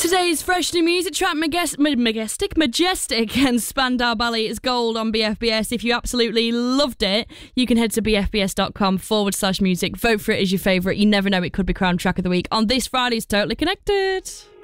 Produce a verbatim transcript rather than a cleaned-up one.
Today's fresh new music track, Majes- Majestic, Majestic and Spandau Ballet is gold on B F B S. If you absolutely loved it, you can head to bfbs.com forward slash music. Vote for it as your favourite. You never know, it could be crowned track of the week on this Friday's Totally Connected.